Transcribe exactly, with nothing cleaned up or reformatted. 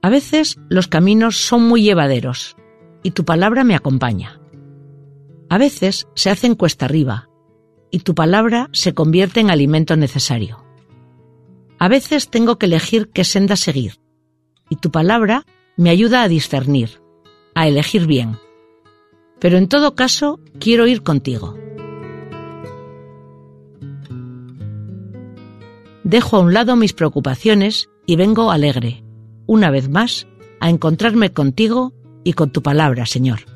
A veces los caminos son muy llevaderos y tu palabra me acompaña. A veces se hacen cuesta arriba y tu palabra se convierte en alimento necesario. A veces tengo que elegir qué senda seguir y tu palabra me ayuda a discernir, a elegir bien. Pero en todo caso, quiero ir contigo. Dejo a un lado mis preocupaciones y vengo alegre, una vez más, a encontrarme contigo y con tu palabra, Señor.